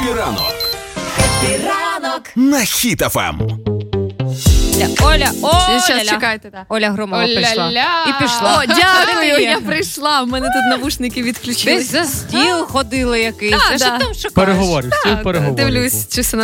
Хеппі ранок Ранок на Хіт ФМ. Оля, Зараз чекайте, так. Оля Громова прийшла. І пішла. О, дякую, я прийшла. В мене тут навушники відключились. Десь за стіл ходила якийсь. Да, А що да. там шукаєш? Переговорів, стіл переговорів. Дивлюсь, чи все